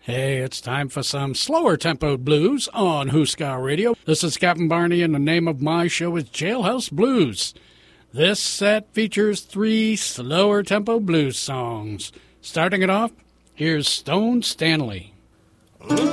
Hey, it's time for some slower tempoed blues on Huska Radio. This is Captain Barney, and the name of my show is Jailhouse Blues. This set features 3 slower tempo blues songs. Starting it off, here's Stone Stanley. Ooh.